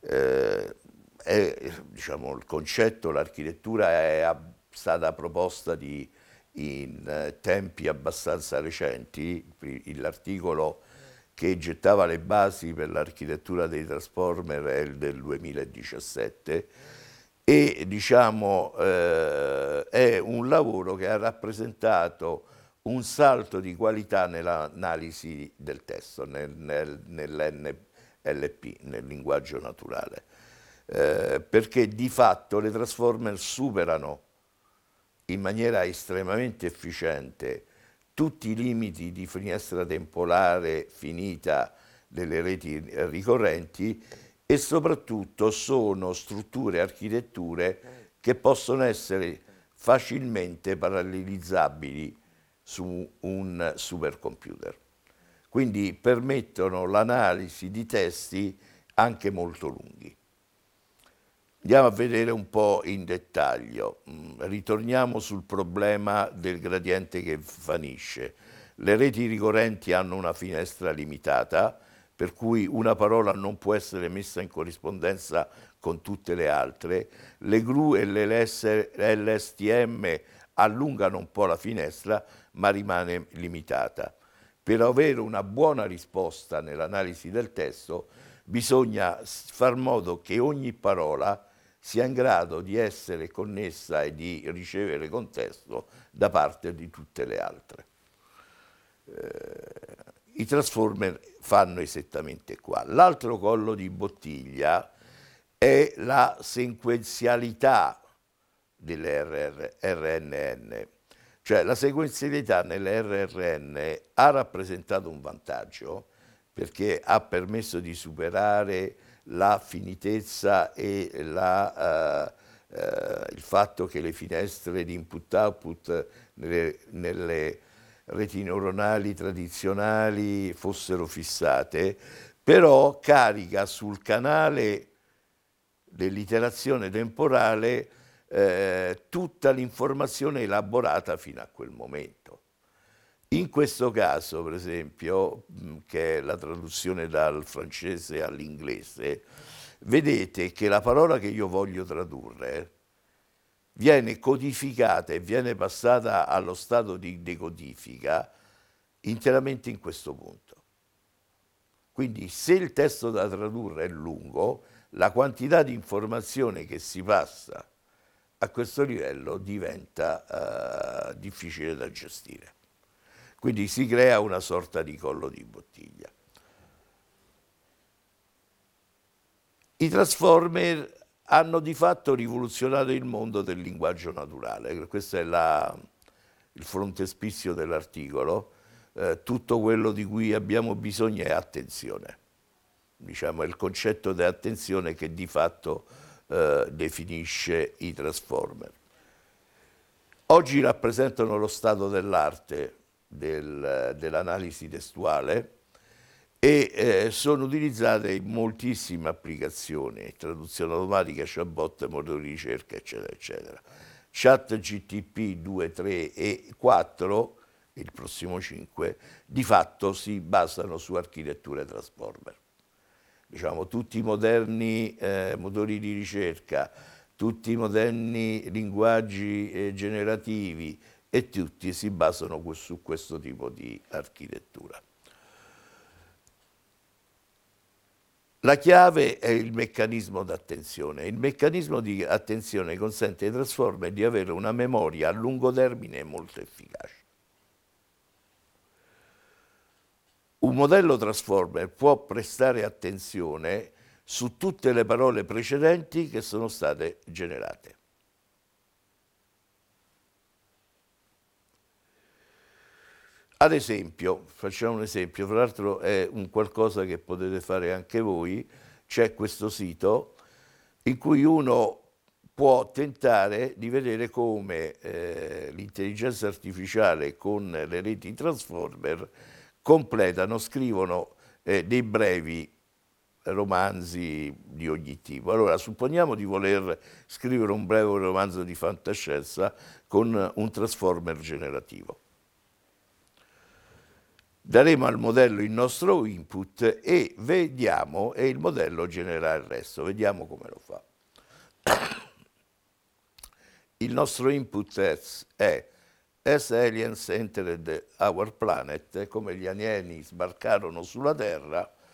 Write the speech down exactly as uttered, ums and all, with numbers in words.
eh, è, diciamo, il concetto, l'architettura è a- stata proposta di, in eh, tempi abbastanza recenti. L'articolo che gettava le basi per l'architettura dei Transformer è il del duemiladiciassette e diciamo eh, è un lavoro che ha rappresentato un salto di qualità nell'analisi del testo, nel, nel, nell'N L P, nel linguaggio naturale, eh, perché di fatto le Transformer superano in maniera estremamente efficiente tutti i limiti di finestra temporale finita delle reti ricorrenti e soprattutto sono strutture, architetture che possono essere facilmente parallelizzabili su un supercomputer. Quindi permettono l'analisi di testi anche molto lunghi. Andiamo a vedere un po' in dettaglio. Ritorniamo sul problema del gradiente che vanisce. Le reti ricorrenti hanno una finestra limitata, per cui una parola non può essere messa in corrispondenza con tutte le altre. Le gru e le L S T M allungano un po' la finestra, ma rimane limitata. Per avere una buona risposta nell'analisi del testo, bisogna far modo che ogni parola sia in grado di essere connessa e di ricevere contesto da parte di tutte le altre. Eh, I Transformer fanno esattamente qua. L'altro collo di bottiglia è la sequenzialità delle R N N. Cioè la sequenzialità nelle R R N ha rappresentato un vantaggio perché ha permesso di superare la finitezza e la, uh, uh, il fatto che le finestre di input-output nelle, nelle reti neuronali tradizionali fossero fissate, però carica sul canale dell'iterazione temporale eh, tutta l'informazione elaborata fino a quel momento. In questo caso, per esempio, che è la traduzione dal francese all'inglese, vedete che la parola che io voglio tradurre viene codificata e viene passata allo stato di decodifica interamente in questo punto. Quindi se il testo da tradurre è lungo, la quantità di informazione che si passa a questo livello diventa uh, difficile da gestire. Quindi si crea una sorta di collo di bottiglia. I Transformer hanno di fatto rivoluzionato il mondo del linguaggio naturale. Questo è la, il frontespizio dell'articolo. Eh, tutto quello di cui abbiamo bisogno è attenzione. Diciamo, è il concetto di attenzione che di fatto eh, definisce i Transformer. Oggi rappresentano lo stato dell'arte del, dell'analisi testuale e eh, sono utilizzate in moltissime applicazioni, traduzione automatica, chatbot, motori di ricerca, eccetera, eccetera. ChatGPT due, tre e quattro, il prossimo cinque, di fatto si basano su architetture Transformer. Diciamo, tutti i moderni eh, motori di ricerca, tutti i moderni linguaggi eh, generativi e tutti si basano su questo tipo di architettura. La chiave è il meccanismo d'attenzione. Il meccanismo di attenzione consente ai Transformer di avere una memoria a lungo termine molto efficace. Un modello Transformer può prestare attenzione su tutte le parole precedenti che sono state generate. Ad esempio, facciamo un esempio, tra l'altro è un qualcosa che potete fare anche voi, c'è questo sito in cui uno può tentare di vedere come eh, l'intelligenza artificiale con le reti Transformer completano, scrivono eh, dei brevi romanzi di ogni tipo. Allora, supponiamo di voler scrivere un breve romanzo di fantascienza con un Transformer generativo. daremo al modello il nostro input e vediamo, e il modello genererà il resto, vediamo come lo fa. Il nostro input è as aliens entered our planet, come gli alieni sbarcarono sulla Terra,